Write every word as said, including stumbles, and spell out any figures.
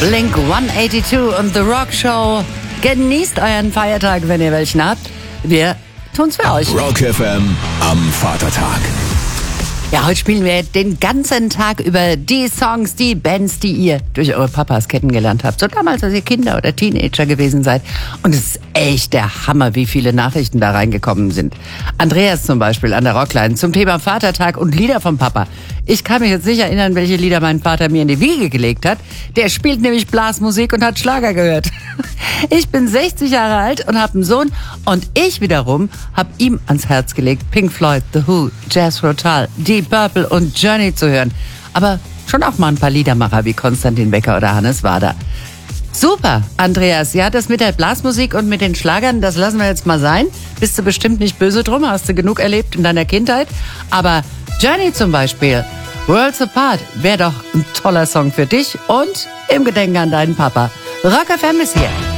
Blink hundertzweiundachtzig und The Rock Show. Genießt euren Feiertag, wenn ihr welchen habt. Wir tun's für euch. Rock F M am Vatertag. Ja, heute spielen wir den ganzen Tag über die Songs, die Bands, die ihr durch eure Papas kennengelernt habt. So damals, als ihr Kinder oder Teenager gewesen seid. Und es ist echt der Hammer, wie viele Nachrichten da reingekommen sind. Andreas zum Beispiel an der Rockline zum Thema Vatertag und Lieder vom Papa. Ich kann mich jetzt nicht erinnern, welche Lieder mein Vater mir in die Wiege gelegt hat. Der spielt nämlich Blasmusik und hat Schlager gehört. Ich bin sechzig Jahre alt und habe einen Sohn. Und ich wiederum habe ihm ans Herz gelegt, Pink Floyd, The Who, Jazz Rotal, Deep Purple und Journey zu hören. Aber schon auch mal ein paar Liedermacher wie Konstantin Wecker oder Hannes Wader. Super, Andreas. Ja, das mit der Blasmusik und mit den Schlagern, das lassen wir jetzt mal sein. Bist du bestimmt nicht böse drum, hast du genug erlebt in deiner Kindheit. Aber Journey zum Beispiel, Worlds Apart, wäre doch ein toller Song für dich und im Gedenken an deinen Papa. Rock F M ist hier.